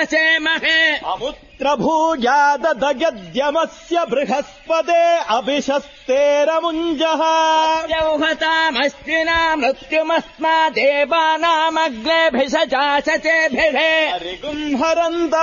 व्यसेमहे अमुत्रभूजाददयद्यमस्य बृहस्पते अभिशस्तेरमुञ्जः यौहतामस्तिना मृत्युमस्मादेवानामग्रेभिषजासतेभिः हरिगुंहरन्त